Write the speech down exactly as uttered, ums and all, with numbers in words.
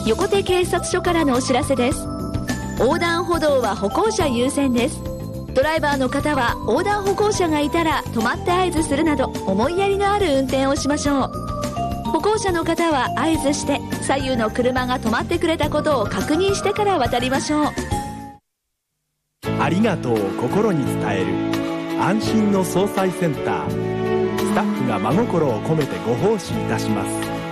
横手警察署からのお知らせです。横断歩道は歩行者優先です。ドライバーの方は横断歩行者がいたら止まって合図するなど思いやりのある運転をしましょう。歩行者の方は合図して左右の車が止まってくれたことを確認してから渡りましょう。 ありがとうを心に伝える安心の総裁センター。スタッフが真心を込めてご奉仕いたします。